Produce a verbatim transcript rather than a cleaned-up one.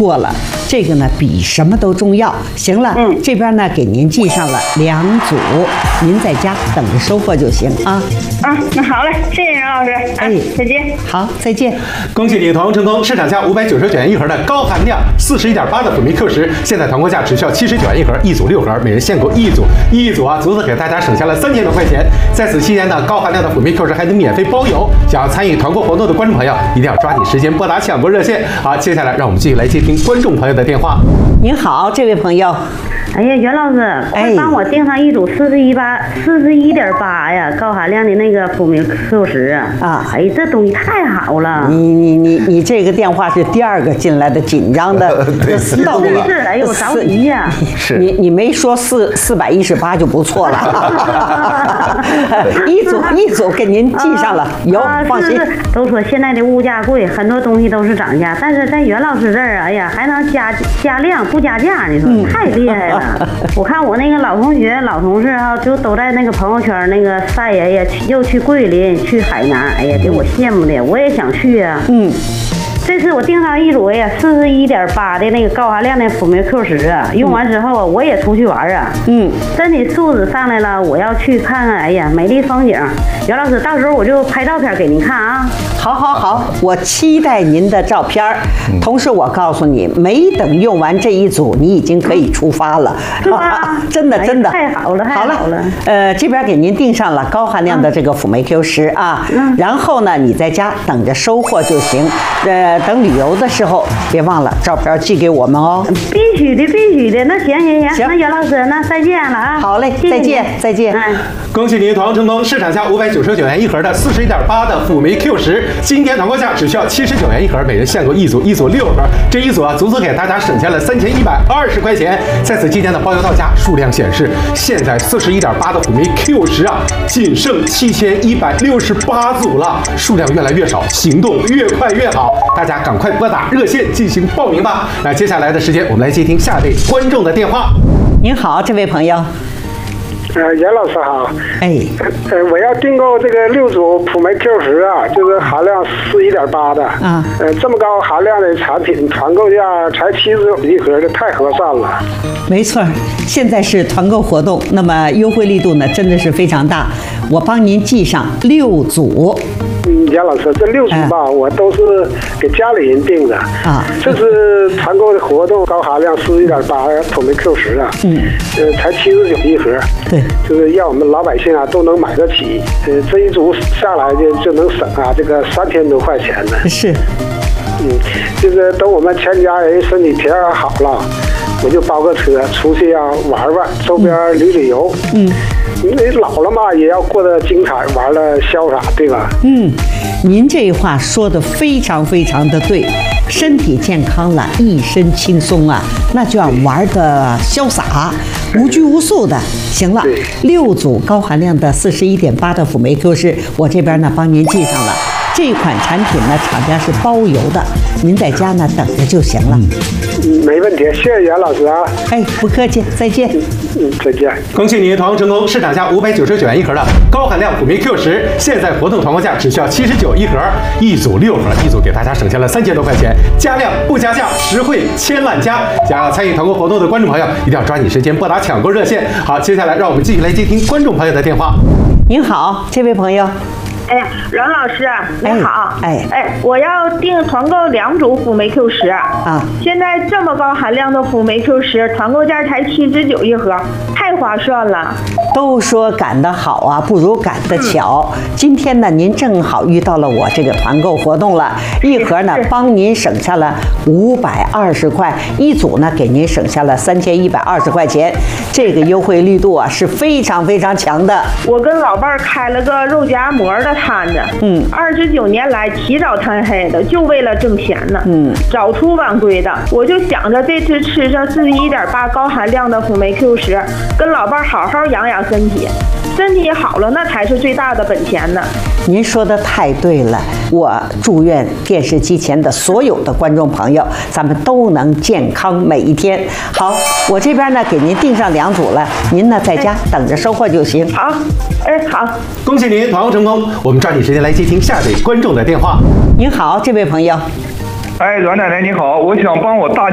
过了，这个呢比什么都重要。行了，嗯，这边呢给您记上了两组，您在家等着收货就行啊。 啊，那好嘞，谢谢任老师，哎，再见。 好，再见。 恭喜你团购成功，市场价五百九十九元一盒的高含量四十一点八的辅酶 Q 十，现在团购价只需要七十九元一盒，一组六盒，每人限购一组，一组啊，足足给大家省下了三千多块钱。在此期间呢，高含量的辅酶 Q 十还能免费包邮。想要参与团购活动的观众朋友，一定要抓紧时间拨打抢购热线。好，接下来让我们继续来接听观众朋友的电话。 您好，这位朋友。 哎呀，袁老师，快帮我订上一组四十一八、四十一点八呀，高含量的那个辅酶 Q 十啊！啊，哎，这东西太好了。 你你你你这个电话是第二个进来的，紧张的， 到底是哎呦着急呀！ 是你你没说四四百一十八就不错了。一组一组给您记上了，有放心。 都说现在的物价贵，很多东西都是涨价，但是在袁老师这儿，哎呀，还能加加量不加价，你说太厉害了。我看我那个老同学、老同事哈，就都在那个朋友圈那个晒呀呀，又去桂林、去海南，哎呀，给我羡慕的，我也想去啊。嗯。这次我订上一组呀，四十一点八的那个高含量的辅酶 Q 十啊，用完之后啊，我也出去玩啊，嗯，身体素质上来了，我要去看看，哎呀，美丽风景。袁老师，到时候我就拍照片给您看啊。 好，好，好，我期待您的照片。同时，我告诉你，没等用完这一组，你已经可以出发了， 是吧？ 真的，真的， 太好了，太好了， 好了。 呃，这边给您订上了高含量的这个辅酶 Q 十啊，然后呢，你在家等着收货就行。呃。等旅游的时候，别忘了照片寄给我们哦。 必须的，必须的。那行行行，那袁老师，那再见了啊。 好嘞，再见，再见。 嗯， 恭喜您团购成功，市场价五百九十九元一盒的四十一点八的辅酶 Q 十，今天团购价只需要七十九元一盒，每人限购一组，一组六盒。这一组啊，足足给大家省下了三千一百二十块钱。在此期间的包邮到家，数量显示，现在四十一点八的辅酶 Q 十啊，仅剩七千一百六十八组了，数量越来越少，行动越快越好。大家赶快拨打热线进行报名吧。那接下来的时间，我们来接听下一位观众的电话。 您好，这位朋友。 呃，袁老师好。 哎。 呃，我要订购这个六组辅酶 Q 十啊，就是含量四一点八的。啊。呃，这么高含量的产品，团购价才七十九一盒的，太合算了。 没错，现在是团购活动，那么优惠力度呢，真的是非常大。我帮您记上六组。 嗯，袁老师，这六组吧，我都是给家里人订的啊。这是团购的活动，高含量四一点八辅酶 Q 十啊，嗯，呃，才七十九一盒。 对， 就是让我们老百姓啊都能买得起。呃，这一组下来就就能省啊这个三千多块钱呢。 是。 嗯，就是等我们全家人身体条件好了，我就包个车出去啊玩玩，周边旅旅游。嗯。因为老了嘛，也要过得精彩，玩的潇洒，对吧？ 嗯，您这话说的非常非常的对，身体健康了，一身轻松啊，那就要玩的潇洒，无拘无束的。行了，六组高含量的四十一点八的辅酶 Q 十，我这边呢帮您记上了。这款产品呢，厂家是包邮的，您在家呢等着就行了。 嗯，没问题，谢谢袁老师啊。 哎，不客气，再见。 嗯，再见。 恭喜您团购成功，市场价五百九十九元一盒的高含量辅酶 Q 十，现在活动团购价只需要七十九一盒，一组六盒，一组给大家省下了三千多块钱，加量不加价，实惠千万加。想要参与团购活动的观众朋友，一定要抓紧时间拨打抢购热线。好，接下来让我们继续来接听观众朋友的电话。 您好，这位朋友。 哎，阮老师，你好。 哎哎，我要订团购两组辅酶 Q 十啊。现在这么高含量的辅酶 Q 十，团购价才七十九一盒，太划算了。 都说赶得好啊，不如赶得巧。嗯、今天呢，您正好遇到了我这个团购活动了，一盒呢帮您省下了五百二十块，一组呢给您省下了三千一百二十块钱。这个优惠力度啊是非常非常强的。 我跟老伴儿开了个肉夹馍的摊子，嗯，二十九年来起早贪黑的，就为了挣钱呢，嗯，早出晚归的。我就想着这次吃上四十一点八高含量的辅酶 Q 十，跟老伴儿好好养养身体，身体好了那才是最大的本钱呢。 您说的太对了，我祝愿电视机前的所有的观众朋友，咱们都能健康每一天。好，我这边呢给您订上两组了，您呢在家等着收货就行。 好，哎好， 恭喜您团购成功。我们抓紧时间来接听下一位观众的电话。 您好，这位朋友。 哎，阮奶奶你好，我想帮我大